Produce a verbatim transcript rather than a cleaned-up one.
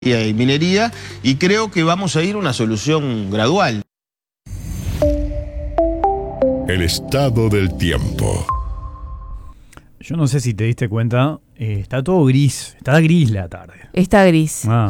y minería, y creo que vamos a ir a una solución gradual. El estado del tiempo. Yo no sé si te diste cuenta, eh, está todo gris, está gris la tarde. Está gris. Ah.